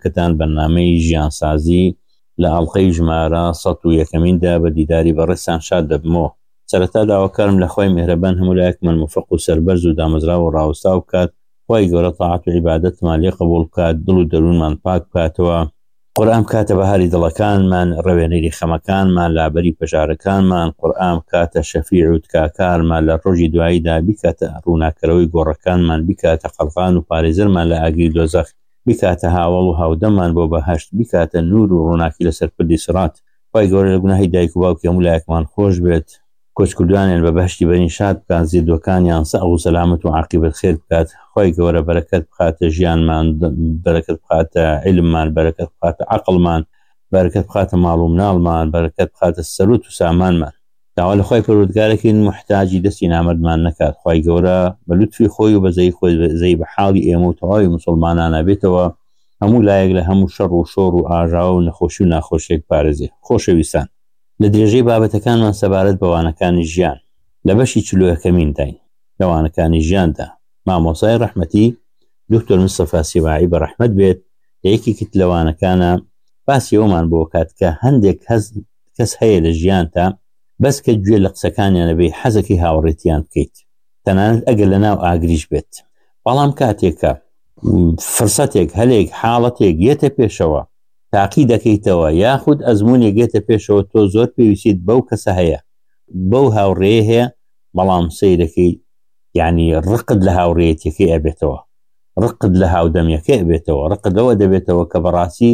بەرنامەکەتان بەرنامەی ژیانسازی لە ئەڵقەی ژمارە 101دا بە دیداری بەڕێستان شاد دەبمەوە. سەرەتا داواکارم لە خوای میهرەبان هەموو لایەکمان موفق و سەربەرز و دامەزرا و ڕاوەستا بکات. خوای گەورە تاعات و عیبادەتمان لێ قبوڵ بکات، دڵ و دەروونمان پاک بکاتەوە. قورئان بکاتە بەهاری دڵەکانمان، ڕەوێنەری خەمەکانمان، لابەری پەژارەکانمان. قورئان بکاتە شەفیع و تکاکارمان لە ڕۆژی دواییدا، بیکاتە ڕووناکەرەوەی گۆڕەکانمان، بیکاتە قەڵغان و پارێزەرمان لە ئاگری دۆزەخ، بیکاتە هاوڵ و هاودەمان بۆ بەهەشت، بیکاتە نور و ڕووناکی لەسەر پردی سرات. خوای گەورە لە گوناهی دایک و باوکی هەموو لایەکمان خۆش بێت، کۆچکردوانیان بە بەهشتی بەرین شاد بکات، زیندوەکانیان سەعە و سەلامەت و عاقبەت خێر بکات. خوای گەورە بەرەکەت بخاتە ژیانمان، بەرەکەت بخاتە علممان، بەرەکەت بخاتە عەقڵمان، بەرەکەت بخاتە ماڵ و مناڵمان، بەرەکەت بخاتە سەرۆت و سامانمان. داوا لە خوای پەروەردگارەکەین محتاجی دەستی نامەردمان نەکات. خوای گەورە بە لوتفی خۆی و بەزەی خۆی زەی بە حاڵی ئێمە و تەواوی مسلمانانە بێتەوە، هەموو لایەک لە هەموو شەڕ و شۆڕ و ئاژاوە و نەخۆشی و ناخۆشیێک پارێزێ. خۆشەویستان، لە درێژەی بابەتەکانمان سەبارەت بەوانەکانی ژیان لە بەشی 41 داین. لەوانەکانی ژیاندا مامۆسای ڕەحمەتی دکتۆر مستەفا سیواعی بە ڕەحمەت بێت لە یەکێکت لەوانەکانە باسی ئەومان بۆ کات کە هەندێک کەس هەیە لە ژیانتا بەس کە گوێ لە قسەکانیان لەبێ حەزەکەی هاوڕێتیان بکەیت، تەنانەت ئەگەر لە ناو ئاگریش بێت. بەڵام کاتێکە فرسەتێک هەلێک حاڵەتێک یێتە پێشەوە تاقی دەکەیتەوە، یاخود ئەزمونێک گێتە پێشەوە، تۆ زۆر پێویستیت بەو کەسە هەیە، بەو هاوڕێیە هەیە، بەڵام سەیرەکەی یعنی ڕقت لە هاوڕێیەتەکەی ئەبێتەوە، ڕقت لە هاودەمیەکەی ئەبێتەوە، ڕقت لەوە دەبێتەوە کە بەڕاستی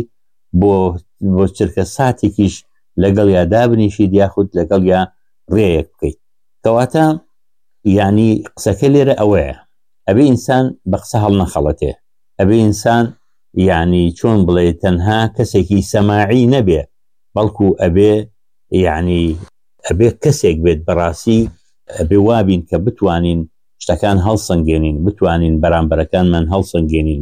بۆ چرکە ساتێکیش لەگەڵ یا دابنیشید یاخود لەگەڵ یا ڕێیەک بکەیت. کەواتە یعنی قسەکە لێرە ئەوەیە، ئەبێ ئینسان بە قسە هەڵ نەخەڵەتێ، ئەبێ ئینسان یعنی چۆن بڵێ تەنها کەسێکی سەماعی نەبێ، بەڵکو ئەبێ یعنی ئەبێ کەسێک بێت بەڕاستی ئەبێ وابین کە بتوانین شتەکان هەڵسەنگێنین، بتوانین بەرامبەرەکانمان هەڵسەنگێنین،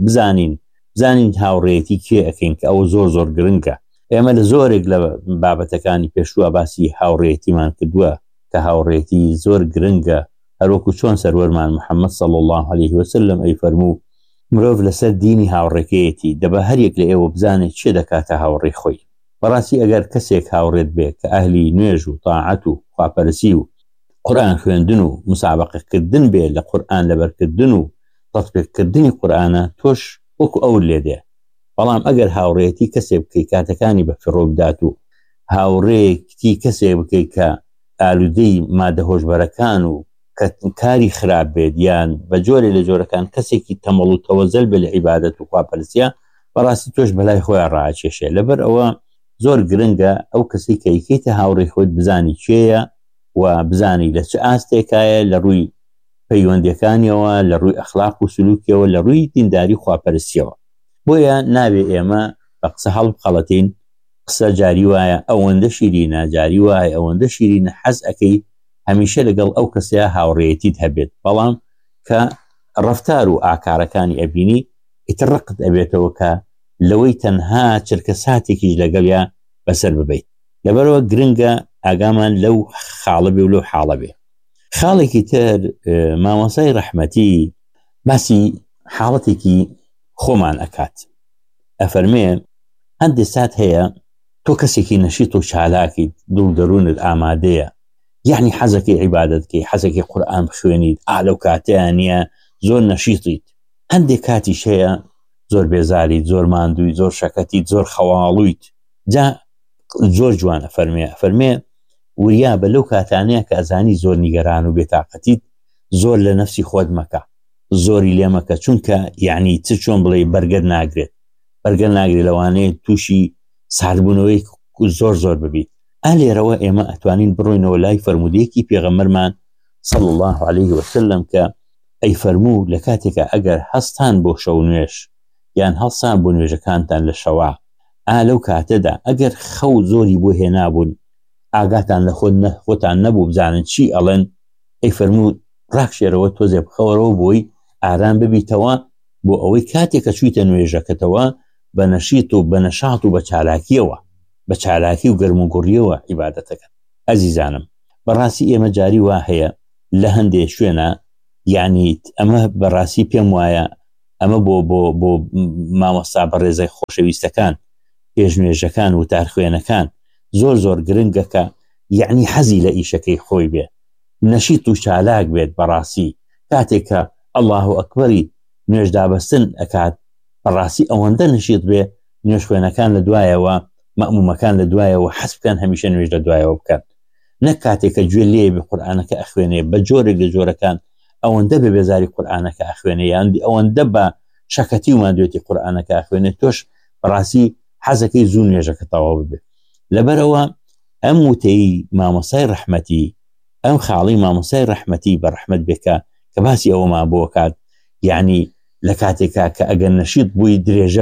بزانین هاوڕێیەتی کێ ئەکەین کە ئەوە زۆر زۆر گرنگە. ئێمە لە زۆرێک لە بابەتەکانی پێشووە باسی هاوڕێیەتیمان کردووە کە هاوڕێیەتی زۆر گرنگە، هەروەکو چۆن سەروەرمان محەممەد صلی الله عليه وسلم ئەی فەرموو مرۆڤ لەسەر دینی هاوڕێکەیەتی دەبە هەرێک لە ئێوە بزانێت چێ دەکاتە هاوڕێی خۆی. بەڕاستی ئەگەر کەسێک هاوڕێت بێ کە ئەهلی نوێژ و تاعەت و خواپەرسی و قورئان خوێندن و مسابقەکردن بێ لە قورئان لەبەرکردن و تەطبیقکردنی قورئانە، تۆش وەکو ئەو لێدێ. بەڵام ئەگەر هاوڕێتی کەسێک بکەی کاتەکانی بە فڕۆ بدات و هاوڕێیەکی کەسێک بکەی کە ئالودەی مادە هۆشبەرەکان و کاری خراپ بێت یان بە جۆرێ لە جۆرەکان کەسێکی تەمەڵ و تەوەزەل بێ لە عیبادەت و خواپەرستیە، بەڕاستی تۆش بەلای خۆیان ڕاکێشێ. لەبەر ئەوە زۆر گرنگە ئەو کەسی کە یکەیتە هاوڕێی خۆت بزانی کێیە و بزانی لە چه ئاستێکایە، لە ڕووی پەیوەندیەکانیەوە، لە ڕووی ئەخلاق و سلوکیەوە، لە ڕووی دینداری خواپەرستیەوە. بۆیە نابێ ئێمە بە قسە هەڵبخەڵەتین، قسە جاری وایە ئەوەندە شیرینە، جاری وایە ئەوەندە شیرینە، حەز ئەەکەی هەمیشە لەگەڵ ئەو کەسەیە هاوڕێیەتیت هەبێت، بەڵام کە ڕەفتار و ئاکارەکانی ئەبینی ئیتر ڕقت ئەبێتەوە کە لەوەی تەنها چرکە ساتێکیش لەگەڵیا بەسەر ببیت. لەبەرەوە گرنگە ئاگامان لەو خاڵە بێ و لەو حاڵە بێ. خاڵێکی تر مامۆسای ڕەحمەتی باسی حاڵەتێکی خۆمان ئەکات، ئەفەرمێ هەندێک سات هەیە تۆ کەسێکی نەشیت و چالاکیت، دڵ دەروونت ئامادەیە، یعنی حەزەکەی عیبادەتکەی، حەزەکەی قورئان بخوێنیت، لەو کاتەیە نییە زۆر نەشیتیت. هەندێک کاتیش هەیە زۆر بێزاریت، زۆر ماندووی، زۆر شەکەتیت، زۆر خەواڵوویت. جا زۆر جوانە فەرمێ وریا بە لەو کاتانەیە کە ئەزانی زۆر نیگەران و بێتاقەتیت، زۆر لە نەفسی خۆت مەکە، زۆری لێ مەکە، چونکە یعنی چۆن بڵێ بەرگەر ناگرێت لەوانەیە تووشی ساردبوونەوەی زۆر زۆر ببیت. لێرەوە ئێمە ئەتوانین بڕۆینەوە لای فەرمودەیەکی پێغەمبەرمان صلی الله عليه وسلم کە ئەی فەرموو لە کاتێکە ئەگەر هەستان بۆ شەو نوێش یان هەڵسان بۆ نوێژەکانتان لە شەوا، لەو کاتەدا ئەگەر خەو زۆری بۆ هێنابوون، ئاگاتان لە خۆتان نەبوو بزانن چی ئەڵێن، ئەی فەرموو ڕاکشێرەوە تۆزێ بخەوەرەوە بۆی ئارام ببیتەوە، بۆ ئەوەی کاتێکە چوویتە نوێژەکەتەوە بە نەشیت و بە نەشاط و بە چالاکیەوە، بە چالاکی و گەرم و گوڕیەوە عیبادەتەکە. ئەزیزانم، بەڕاستی ئێمە جاری وا هەیە لە هەندێک شوێنە، یعنی ئەمە بەڕاستی پێم وایە ئەمە بۆ مامۆستا بەڕێزەی خۆشەویستەکان پێشنوێژەکان و تارخوێنەکان زۆر گرنگە کە یعنی حەزی لە ئیشەکەی خۆی بێ، نەشیت و چالاک بێت بەڕاستی کاتێک کە ئەڵڵاهو ئەکبەری نوێژ دابەستن ئەکات بەڕاستی ئەوەندە نشیت بێ نوێژ خوێنەکان لە دوایەوە مەئمومەکان لە دوایەوە حەز بکەن هەمیشە نوێژ لە دوایەوە بکەن، نەک کاتێککە گوێ لێ بێ قورئانەکە ئەخوێنێ بە جۆرێک لە جۆرەکان ئەوەندە بە بێزاری قورئانەکە ئەخوێنێ یاندی ئەوەندە بە شەکەتی و مادوێتی قورئانەکە ئەخوێنێ تۆش بەڕاستی حەزەکەی زوو نوێژەکە تەواو ببێ. لەبەرەوە ئەم وتەی مامۆسای ڕەحمەتی ئەم خاڵی مامۆسای ڕەحمەتی بە ڕەحمەت بێکە کە باسی ئەوەما بۆ کات یعنی لە کاتێکا کە ئەگەر نەشیت بووی درێژە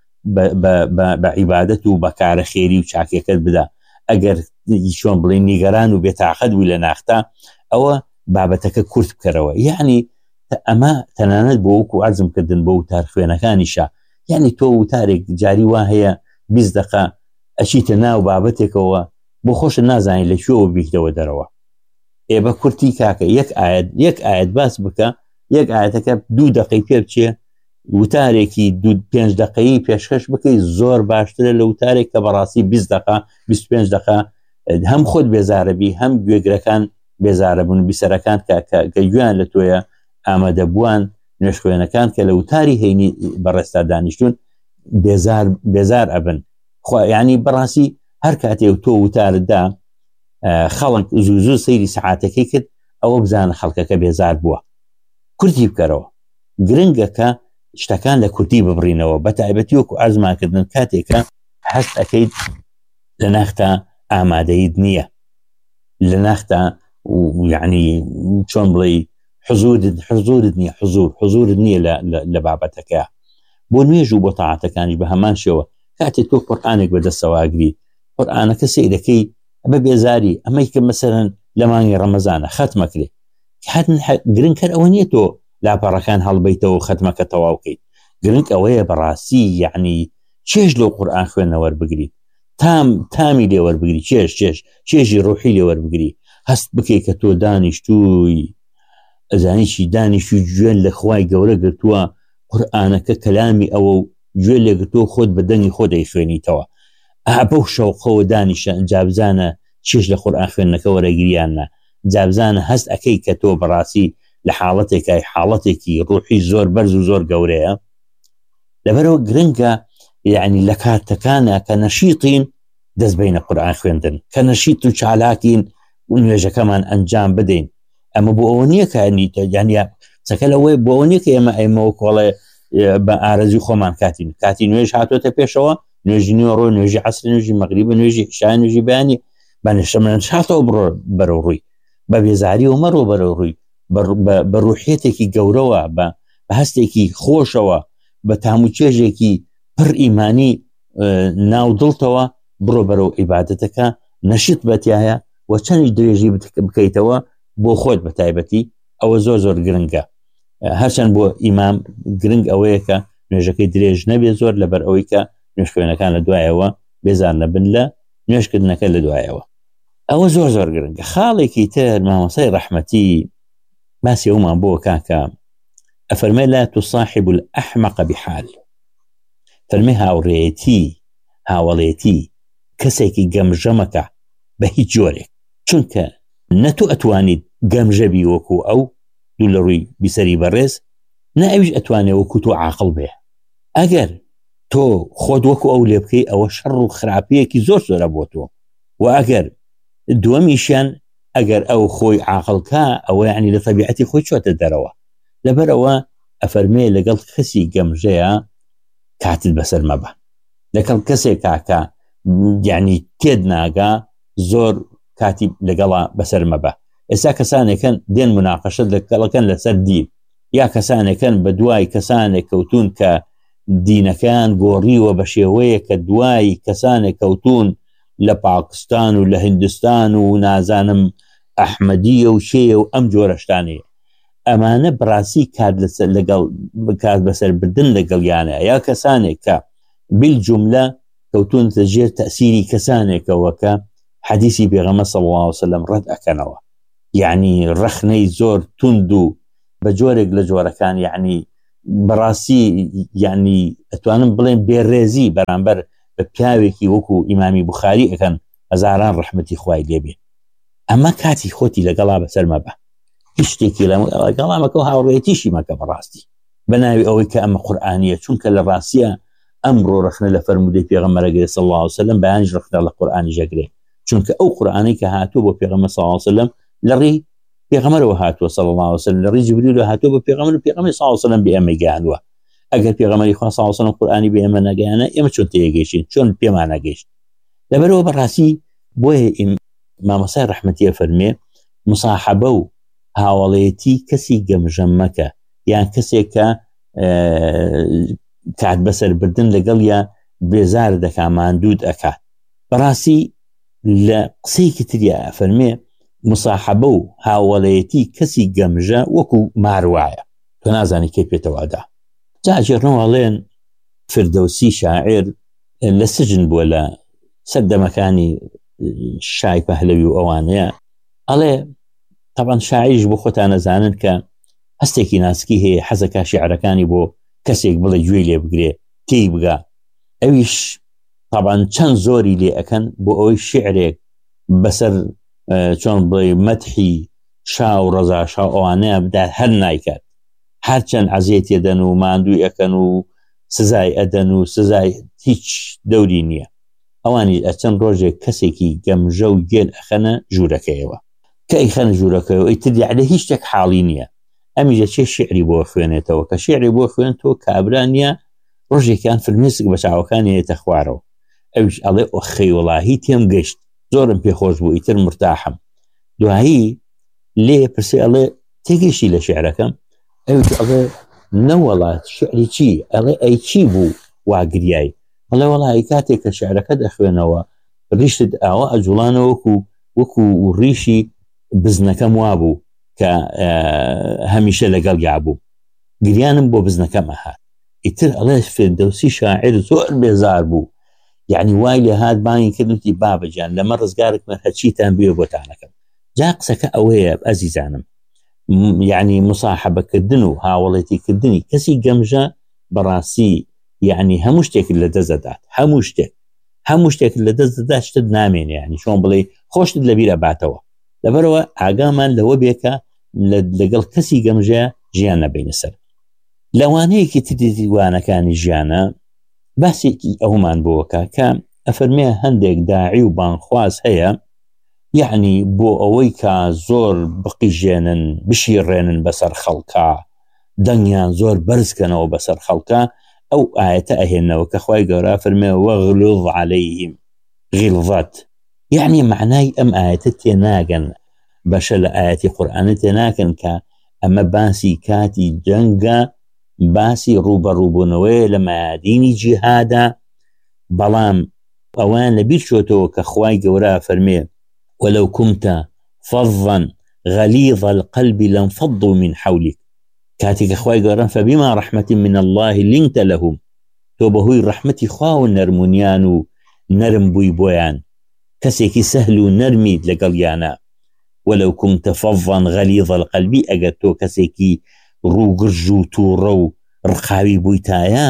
بە عیبادەت و بە کارە خێری و چاکێکت بدا، ئەگەر چۆن بڵێ نیگەران و بێتاقەت بووی لە ناختا ئەوە بابەتەکە کورت بکەرەوە. یعنی ئەمە تەنانەت بۆ وەکو عەرزم کردن بۆ وتار خوێنەکانیشە، یعنی تۆ وتارێک جاری وا هەیە 20 دقە ئەچیتە ناو بابەتێکەوە بۆ خۆشە نازانی لە کوێوە بیکتەوە دەرەوە. بە کورتی کاکە یەک ئاەت باس بکە، یەک ئاەتەکە 2 دقەی پێ بچێ وتارێکی 5 دقەیی پێشکەش بکەی زۆر باشترە لە وتارێک کە بەڕاستی 20 دقە 25 دقە هەم خۆت بێزارەبی هەم گوێگرەکان بێزارە بوون بیسەرەکان کە گویان لە تۆیە ئامادەبووان نوێژ خوێنەکان کە لە وتاری هەینی بەڕێستا دانیشتون بێزار ئەبن. یعنی بەڕاستی هەر کاتێ تۆ وتاردا خەڵک زوو سەیری سەعاتەکەی کرد ئەوە بزانە خەڵکەکە بێزار بووە. کورتی بکەرەوە، گرنگەکە شتەکان لە کورتی ببڕینەوە، بە تایبەتی وەکو ئازماکردن کاتێکە هەست ئەەکەیت لە ناختا ئامادەیت نییە، لە ناختا یعنی چۆن بڵێ حزورت نییە، حزورت نییە لە بابەتەکە بۆ نوێژ و بۆ تاعاتەکانیش بە هەمان شێوە. کاتێک تۆ قورئانێک بەدەستەواگری قورئانەکە سەیرەکەی بە بێزاری ئەمەی کە مەسەرەن لە مانگی ڕەمەزانە ختمەکرێ گرنگ کەر ئەوە نییە تۆ لاپەڕەکان هەڵبەیتەوە ختمەکە تەواو بکەیت، گرنگ ئەوەیە بەڕاستی یعنی چێژ لەو قورئان خوێندنەوە وەربگریت، تامی لێ وەربگری، چێژی ڕوحی لێ وەربگری، هەست بکەی کە تۆ دانیشتووی ئەزانیشی دانیشتوی گوێن لە خوای گەورە گرتووە قورئانەکە کەلامی ئەوە و گوێ لێگرتووە خۆت بە دەنگی خۆ دەیخوێنیتەوە بەو شەوقەوە دانیشە جابزانە چێژ لە قورئان خوێندنەکە وەرەگریانە، جابزانە هەست ئەەکەی کە تۆ بەڕاستی لە حاڵەتێکی ڕوحی زۆر بەرز و زۆر گەورەیە. لەبەرەوە گرنگە یعنی لە کاتەکانە کە نەشیتین دەست بینە قورئان خوێندن، کە نەشیت و چالاکین و نوێژەکەمان ئەنجام بدەین. ئەمە بۆ ئەوە نییە کە یعنی چەکە لەوەی بۆ ئەوە نییە کە ئێمەوە کۆڵێ بە ئارەزی خۆمان کاتی نوێژ هاتوۆتە پێشەوە، نوێژی نیوەڕۆ، نوێژی عەسر، نوێژی مەغریب، نوێژی عیشا، نوێژی بەیانی بەنشەمەن شاتەوە بڕۆ بەرەو ڕووی بە بێزاری و مەڕۆ بەرەو ڕووی بە ڕوحیەتێکی گەورەوە بە هەستێکی خۆشەوە بە تاموچێژێکی پڕ ئیمانی ناودڵتەوە بڕۆ بەرەو عیبادەتەکە نەشیت بەتیایە و چەندی درێژی بکەیتەوە بۆ خۆت بە تایبەتی. ئەوە زۆر گرنگە، هەرچەند بۆ ئیمام گرنگ ئەوەیە کە نوێژەکەی درێژ نەبێ زۆر لەبەر ئەوەی کە نوێژ خوێنەکان لە دوایەوە بێزار نەبن لە نوێژکردنەکە لە دوایەوە. ئەوە زۆر گرنگە. خاڵێکی تر مامۆسای ڕەحمەتی باسی ئەومان بۆ کاکە ئەفەرمێ لا تصاحب الأحمق بحال، فەرمێ هاوڵێتی کەسێکی گەمژەمەکە بە هیچ جۆرێک، چونکە نەتو ئەتوانیت گەمژەبی وەکو ئەو دوو لە ڕووی بیسەری بەڕێز، نە ئەویش ئەتوانێ وەکو تۆ عاقڵ بێ. ئەگەر تۆ خۆت وەکو ئەو لێ بکەی ئەوە شەڕ و خراپەیەکی زۆرە بۆ تۆ، و ئەگەر دووەمیشیان ئەگەر ئەو خۆی عاقڵکە ئەوە یعنی لە تەبیعەتی خۆی چۆتە دەرەوە. لەبەرەوە ئەفەرمێ لەگەڵ کەسی گەمژەیە کاتت بەسەر مەبە، لەگەڵ کەسێک کاکە یعنی تێد ناگا زۆر کاتی لەگەڵا بەسەر مەبە. ئێستا کەسانێکن دێن مناقەشت لەگەڵەکەن لەسەر دین، یا کەسانێکن بە دوای کەسانێک کەوتون کە دینەکان گۆڕیوە بە شێوەیە کە دوای کەسانێک کەوتون لە پاکستان و لە هندستان و نازانم ئەحمەدیە و شێیە و ئەم جۆرەشتانەیە، ئەمانە بڕاستی کات بەسەر بردن لەگەڵیانە، یا کەسانێک کە بالجملە کەوتون تەژێر تەسیری کەسانێکەوە کە حەدیسی پێغەمبەر صلی الله علیه وسلم ڕەت ئەکەنەوە، یعنی ڕەخنەی زۆر توند و بە جۆرێک لە جۆرەکان یعنی بەڕاستی یعنی ئەتوانم بڵێن بێڕێزی بەرامبەر بە پیاوێکی وەکو ئیمامی بوخاری ئەکەن هەزاران ڕەحمەتی خوای لێبێ. ئەمە کاتی خۆتی لەگەڵا بەسەر مەبە، هیچ شتێکی لەگەڵا مەکە و هاوڕێتیشی مەکە بەڕاستی بەناوی ئەوەی کە ئەمە قورئانیە، چونکە لە ڕاستیە ئەمڕۆ ڕخنە لە فەرمودەی پێغەمبەرەکەی صلی الله علیه وسلم بەیانیش ڕخنە لە قورئانی ژەگرێ، چونکە ئەو قورئانی کە هاتووە بۆ پێغەمبەر صلی الله علیه وسلم لەڕێی پێغەمبەرەوە هاتووە صلی الله علیه وسلم، لەڕێی جیبریل هاتووە بۆ پێغەمبەر و پێغەمبەر صلی الله علیه وسلم بە ئێمە گەیاندووە. ئەگەر پێغەمبەری خوا صلی الله علیه وسلم قورئانی بە ئێمە نەگەیانا ئێمە چۆن تێگەیشتین، چۆن پێمان نەگەیشت. لەبەرەوە بەڕاستی بۆیە مامۆستای ڕەحمەتیە فەرمێ مصاحبە و هاوڵێتی کەسی گەمژەم مەکە، یان کەسێک کە کات بەسەر بردن لەگەڵ یا بێزار دەکا ماندوود ئەکات. بەڕاستی لە قسەیەکی تریا فەرمێ مصاحبە و هاوڵێتی کەسی گەمژە وەکو ماروایە، تۆ نازانی کێ پێتەوادا. جاجێڕنەوەڵێن فردەوسی شاعر لە سجن بووە لە سەردەمەکانی شای پەهلەوی و ئەوانەیە، ئەڵێ طبعاً شاعریش بۆ خۆتان نەزانن کە هەستێکی ناسکی هەیە حەزەکە شیعرەکانی بۆ کەسێک بڵێ گوێی لێ بگرێ تێی بگا، ئەویش طبعاً چەند زۆری لێ ئەکەن بۆ ئەوەی شعرێک بەسەر چۆن بڵێ مەدحی شا و ڕەزا شا ئەوانەیە بدات هەر نایکات، هەرچەند عەزیەتی دەن و ماندووی ئەکەن و سزای ئەدەن و سزای هیچ دەوری نییە. ئەوانی ئەچەند ڕۆژێک کەسێکی گەمژە و گێل ئەخەنە ژوورەکەیەوە، کە ئەیخەنە ژوورەکەیەوە ئیتر یعنی هیچ شتێک حاڵی نییە، ئەمی دەچێ شعری بۆ خوێنێتەوە، کە شعری بۆ خوێنتەوە کابرا نییە، ڕۆژێکیان فرمێسک بە چاوەکانی هێتە خوارەوە، ئەویش ئەڵێ ئۆخەی وەڵاهی تێم گەشت، زۆرم پێخۆش بوو، ئیتر مرتاحم. دوایی لێ پرسێ ئەڵێ تێگەیشتی لە شعرەکەم؟ ئەویش ئەڵێ نەوەڵات شعری چی؟ ئەڵێ ئەی چی بوو واگریایی؟ ئەڵێ وەڵی کاتێک کە شعرەکە دەخوێنەوە ڕیشت ئاوا ئەجوڵانەوە وەکو ڕیشی بزنەکەم وابوو کە هەمیشە لەگەڵ یابوو، گریانم بۆ بزنەکەم ئەهات. ئیتر ئەڵێ فردەوسی شاعر زۆر بێزار بوو، یعنی وای لێ هات بانگی کردوتی بابەجان لەمە ڕزگارێکمە هەرچیتان بێ بۆتانەکەم. جا قسەکە ئەوەیە ئەزیزانم، یعنی مصاحبەکردن و هاوڵێتیکردنی کەسی گەمژە بەڕاستی یعنی هەموو شتێک لە دەست دەدات، هەموو شتێک لە دەست دەدات، شتت نامێنێ، یعنی چۆن بڵێ خۆشت لەبیرە باتەوە. لەبەرەوە ئاگامان لەوە بێکە لەگەڵ کەسی گەمژە ژیان نەبینە سەر. لەوانەیەکی تری دیوانەکانی ژیانە باسێکی ئەومان بۆکە کە ئەفەرمێ هەندێک داعی و بانخواز هەیە، یعنی بۆ ئەوەی کە زۆر بقیژێنن بشیڕێنن بەسەر خەڵکا، دەنگیان زۆر بەرزکەنەوە بەسەر خەڵکا، ئەو ئاەتە ئەهێنەوە کە خوای گەورە فەرمێ وەغلوظ عەلەیهیم غیڵظەت، یعنی معنای ئەم ئاەتە تێناگەن، بەشە لە ئاەتی قورئانە تێناکەن کە ئەمە باسی کاتی جەنگە، باسی ڕوبەڕووبوونەوەی لە مەیادینی جیهادا، بەڵام ئەوان لەبیر چۆتەوە کە خوای گەورە فەرمێ ولو كنت فظا غليظ القلب لانفضوا من حولك، كاتك خوای گەورە فبما رحمة من الله لنت لهم، تۆ بەهۆی ڕەحمەتی خوا و نەرمونیان و نەرم بووی بۆیان، کەسێکی سەهل و نەرمیت لەگەڵیانە. ولو كنت فظا غليظ القلب، ئەگەر تۆ کەسێکی ڕووگرژ و تووڕە و ڕقاوی بوویتایە،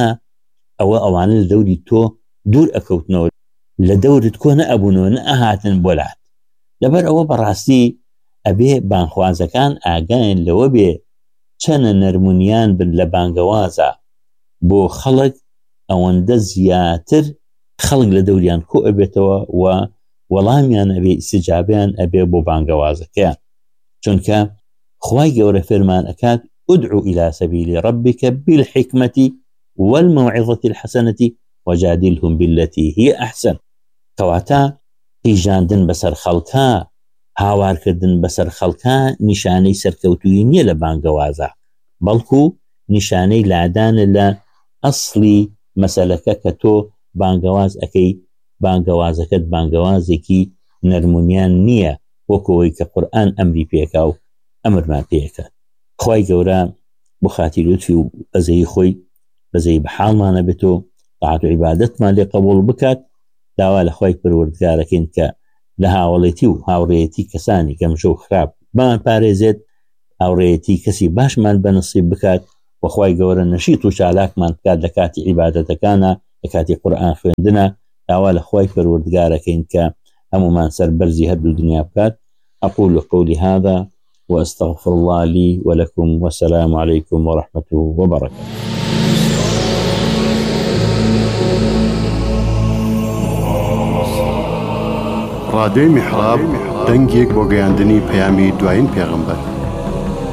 ئەوانە لە دەوری تۆ دوور ئەکەوتنەوە، لە دەورت کۆ نەئەبوونەوە نەئەهاتن بۆلات. لەبەر ئەوە بەڕاستی ئەبێ بانخوازەکان ئاگایان لەوە بێ چەنە نەرمونیان بن لە بانگەوازە بۆ خەڵک، ئەوەندە زیاتر خەڵک لە دەوریان کۆ ئەبێتەوە و وەڵامیان ئەبێ ئیسجابیان ئەبێ بۆ بانگەوازەکەیان، چونکە خوای گەورە فێرمان ئەکات ادعو إلى سبيل ربك بالحكمة والموعظة الحسنة وجادلهم بالتي هي أحسن. کەواتە قیژاندن بەسەر خەڵکا، هاوارکردن بەسەر خەڵکا نیشانەی سەرکەوتووی نییە لە بانگەوازە، بەڵکو نیشانەی لادانە لە ئەسڵی مەسەلەکە کە تۆ بانگەواز ئەەکەی، بانگەوازەکەت بانگەوازێکی نەرمونیان نییە وەکەوەی کە قورئان ئەمری پێکا و ئەمرمان پێکات. خوای گەورە بۆ خاتی لوتفی و بەزەی خۆی بەزەی بەحاڵمانە بێتۆ تاعات و عیبادەتمان لێ قبوڵ بکات. داوا لە خوای پەروەردگارەکەین کە لە هاوڵێتی و هاوڕێتی کەسانی گەمژە و خراپ بمان پارێزێت، هاوڕێتی کەسی باشمان بەنسیب بکات، و وخوای گەورە نشیط و چالاکمان بکات لە کاتی عیبادەتەکانە لە کاتی قورئان خوێندنە داوا لە خوای پەروەردگارەکەین کە هەمومان سەر بەرزی هەردوو دنیا بکات. أقول قولي هذا وأستغفر الله لي ولكم والسلام عليكم ورحمته وبركاته. راديو محراب دەنگێک بۆ گەیاندنی پەیامی دوایین پێغەمبەر.